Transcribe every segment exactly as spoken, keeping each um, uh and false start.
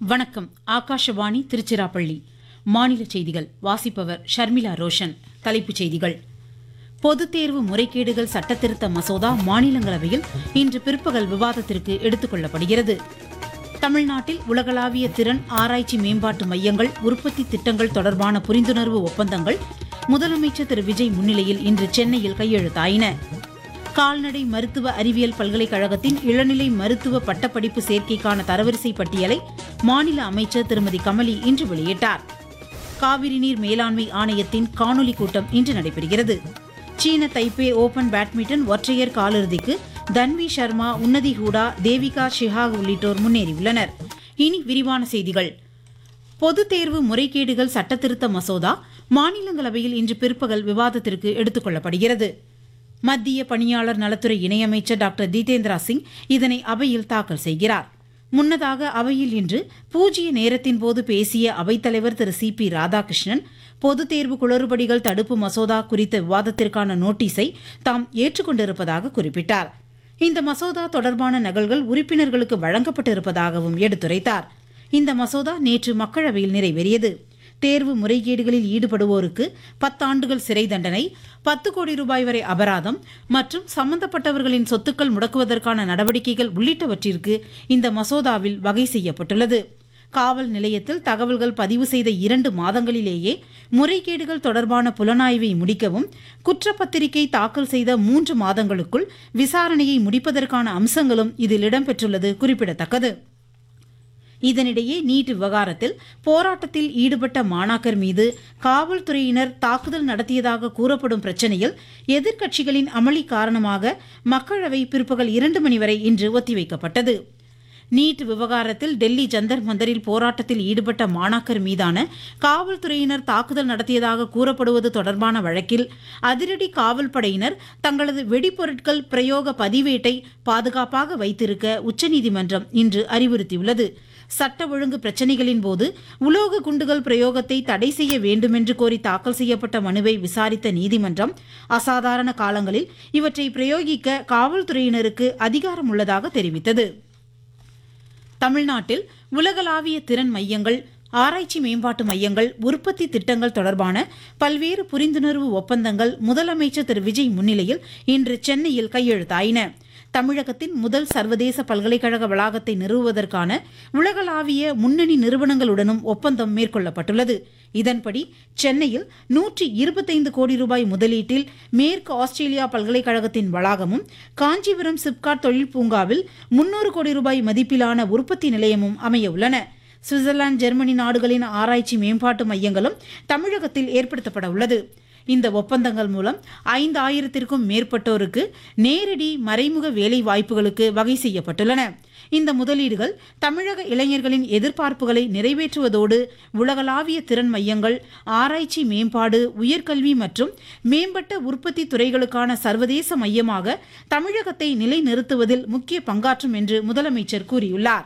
வணக்கம். ஆகாஷவாணி திருச்சிராப்பள்ளி. மாநில செய்திகள் வாசிப்பவர் ஷர்மிளா ரோஷன். தலைப்புச் செய்திகள். பொதுத் தேர்வு முறைகேடுகள் சட்டத்திருத்த மசோதா மாநிலங்களவையில் இன்று பிற்பகல் விவாதத்திற்கு எடுத்துக் கொள்ளப்படுகிறது. தமிழ்நாட்டில் உலகளாவிய திறன் ஆராய்ச்சி மேம்பாட்டு மையங்கள் உற்பத்தி திட்டங்கள் தொடர்பான புரிந்துணர்வு ஒப்பந்தங்கள் முதலமைச்சர் திரு விஜய் முன்னிலையில் இன்று சென்னையில் கையெழுத்தாயின. கால்நடை மருத்துவ அறிவியல் பல்கலைக்கழகத்தின் இளநிலை மருத்துவ பட்டப்படிப்பு சேர்க்கைக்கான தரவரிசை பட்டியலை மாநில அமைச்சர் திருமதி கமலி இன்று வெளியிட்டார். காவிரி நீர் மேலாண்மை ஆணையத்தின் காணொலி கூட்டம் இன்று நடைபெறுகிறது. சீன தைப்பே ஓபன் பேட்மிண்டன் ஒற்றையர் காலிறுதிக்கு தன்வி சர்மா, உன்னதி ஹூடா, தேவிகா ஷிஹாக் உள்ளிட்டோர் முன்னேறியுள்ளனர். இனி விரிவான செய்திகள். பொதுத் தேர்வு முறைகேடுகள் சட்டத்திருத்த மசோதா மாநிலங்களவையில் இன்று பிற்பகல் விவாதத்திற்கு எடுத்துக் கொள்ளப்படுகிறது. மத்திய பணியாளர் நலத்துறை இணையமைச்சர் டாக்டர் ஜிதேந்திரா சிங் இதனை அவையில் தாக்கல் செய்கிறார். முன்னதாக அவையில் இன்று பூஜ்ய நேரத்தின் போது பேசிய அவைத்தலைவர் திரு சி பி ராதாகிருஷ்ணன், பொதுத் தேர்வு குளறுபடிகள் தடுப்பு மசோதா குறித்த விவாதத்திற்கான நோட்டீஸை தாம் ஏற்றுக்கொண்டிருப்பதாக குறிப்பிட்டார். இந்த மசோதா தொடர்பான நகல்கள் உறுப்பினர்களுக்கு வழங்கப்பட்டிருப்பதாகவும் எடுத்துரைத்தார். இந்த மசோதா நேற்று மக்களவையில் நிறைவேறியது. தேர்வு முறைகேடுகளில் ஈடுபடுவோருக்கு பத்தாண்டுகள் சிறை தண்டனை, பத்து கோடி ரூபாய் வரை அபராதம் மற்றும் சம்பந்தப்பட்டவர்களின் சொத்துக்கள் முடக்குவதற்கான நடவடிக்கைகள் உள்ளிட்டவற்றிற்கு இந்த மசோதாவில் வகை செய்யப்பட்டுள்ளது. காவல் நிலையத்தில் தகவல்கள் பதிவு செய்த இரண்டு மாதங்களிலேயே முறைகேடுகள் தொடர்பான புலனாய்வை முடிக்கவும், குற்றப்பத்திரிகை தாக்கல் செய்த மூன்று மாதங்களுக்குள் விசாரணையை முடிப்பதற்கான அம்சங்களும் இதில் இடம்பெற்றுள்ளது குறிப்பிடத்தக்கது. இதனிடையே நீட் விவகாரத்தில் போராட்டத்தில் ஈடுபட்ட மாணாக்கர் மீது காவல்துறையினர் தாக்குதல் நடத்தியதாக கூறப்படும் பிரச்சினையில் எதிர்க்கட்சிகளின் அமளி காரணமாக மக்களவை பிற்பகல் இரண்டு மணி வரை இன்று ஒத்திவைக்கப்பட்டது. நீட் விவகாரத்தில் டெல்லி ஜந்தர் மந்தரில் போராட்டத்தில் ஈடுபட்ட மாணாக்கர் மீதான காவல்துறையினர் தாக்குதல் நடத்தியதாக கூறப்படுவது தொடர்பான வழக்கில் அதிரடி காவல்படையினர் தங்களது வெடிப்பொருட்கள் பிரயோக பதிவேட்டை பாதுகாப்பாக வைத்திருக்க உச்சநீதிமன்றம் இன்று அறிவுறுத்தியுள்ளது. சட்ட ஒழுங்கு பிரச்சினைகளின் போது உலோக குண்டுகள் பிரயோகத்தை தடை செய்ய வேண்டுமென்று கோரி தாக்கல் செய்யப்பட்ட மனுவை விசாரித்த நீதிமன்றம் அசாதாரண காலங்களில் இவற்றை பிரயோகிக்க காவல்துறையினருக்கு அதிகாரம் உள்ளதாக தெரிவித்தது. தமிழ்நாட்டில் உலகளாவிய திறன் மையங்கள், ஆராய்ச்சி மேம்பாட்டு மையங்கள், உற்பத்தி திட்டங்கள் தொடர்பான பல்வேறு புரிந்துணர்வு ஒப்பந்தங்கள் முதலமைச்சர் திரு விஜய் முன்னிலையில் இன்று சென்னையில் கையெழுத்தாயின. தமிழகத்தின் முதல் சர்வதேச பல்கலைக்கழக வளாகத்தை நிறுவுவதற்கான உலகளாவிய முன்னணி நிறுவனங்களுடனும் ஒப்பந்தம் மேற்கொள்ளப்பட்டுள்ளது. இதன்படி சென்னையில் நூற்றி இருபத்தைந்து கோடி ரூபாய் முதலீட்டில் மேற்கு ஆஸ்திரேலியா பல்கலைக்கழகத்தின் வளாகமும், காஞ்சிபுரம் சிப்காட் தொழில் பூங்காவில் முன்னூறு கோடி ரூபாய் மதிப்பிலான உற்பத்தி நிலையமும் அமைய உள்ளன. சுவிட்சர்லாந்து, ஜெர்மனி நாடுகளின் ஆராய்ச்சி மேம்பாட்டு மையங்களும் தமிழகத்தில் ஏற்படுத்தப்பட உள்ளது. இந்த ஒப்பந்தங்கள் மூலம் ஐந்தாயிரத்திற்கும் மேற்பட்டோருக்கு நேரடி மறைமுக வேலை வாய்ப்புகளுக்கு வகை செய்யப்பட்டுள்ளன. இந்த முதலீடுகள் தமிழக இளைஞர்களின் எதிர்பார்ப்புகளை நிறைவேற்றுவதோடு உலகளாவிய திறன் மையங்கள், ஆராய்ச்சி மேம்பாடு, உயர்கல்வி மற்றும் மேம்பட்ட உற்பத்தி துறைகளுக்கான சர்வதேச மையமாக தமிழகத்தை நிலைநிறுத்துவதில் முக்கிய பங்காற்றும் என்று முதலமைச்சர் கூறியுள்ளார்.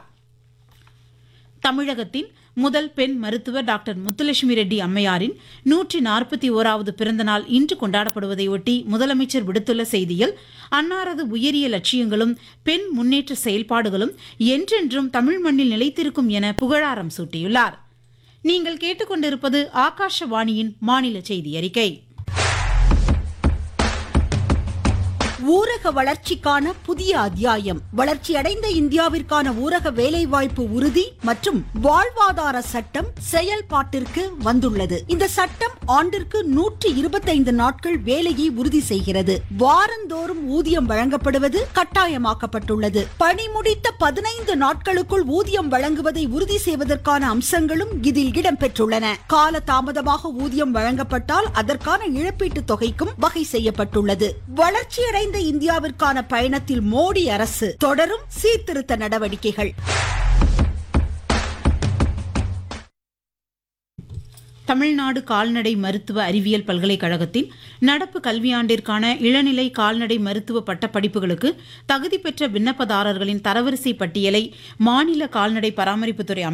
தமிழகத்தின் முதல் பெண் மருத்துவர் டாக்டர் முத்துலட்சுமி ரெட்டி அம்மையாரின் நூற்றி நாற்பத்தி ஓராவது பிறந்தநாள் இன்று கொண்டாடப்படுவதையொட்டி முதலமைச்சர் விடுத்துள்ள செய்தியில், அன்னாரது உயரிய லட்சியங்களும் பெண் முன்னேற்ற செயல்பாடுகளும் என்றென்றும் தமிழ் மண்ணில் நிலைத்திருக்கும் என புகழாரம் சூட்டியுள்ளார். நீங்கள் கேட்டுக்கொண்டிருப்பது ஆகாஷவாணியின் மாநில செய்தி அறிக்கை. ஊரக வளர்ச்சிக்கான புதிய அத்தியாயம். வளர்ச்சியடைந்த இந்தியாவிற்கான ஊரக வேலைவாய்ப்பு உறுதி மற்றும் வாழ்வாதார சட்டம் செயல்பாட்டிற்கு வந்துள்ளது. இந்த சட்டம் ஆண்டிற்கு நூற்றி இருபத்தைந்து நாட்கள் வேலையை உறுதி செய்கிறது. வாரந்தோறும் ஊதியம் வழங்கப்படுவது கட்டாயமாக்கப்பட்டுள்ளது. பணி முடித்த பதினைந்து நாட்களுக்குள் ஊதியம் வழங்குவதை உறுதி செய்வதற்கான அம்சங்களும் இதில் இடம்பெற்றுள்ளன. கால தாமதமாக ஊதியம் வழங்கப்பட்டால் அதற்கான இழப்பீட்டு தொகைக்கும் வகை செய்யப்பட்டுள்ளது. வளர்ச்சியடைந்த இந்தியாவிற்கான பயணத்தில் மோடி அரசு தொடரும் சீர்திருத்த நடவடிக்கைகள். தமிழ்நாடு கால்நடை மருத்துவ அறிவியல் பல்கலைக்கழகத்தின் நடப்பு கல்வியாண்டிற்கான இளநிலை கால்நடை மருத்துவ பட்டப்படிப்புகளுக்கு தகுதி பெற்ற விண்ணப்பதாரர்களின் தரவரிசை பட்டியலை மாநில கால்நடை பராமரிப்புத்துறை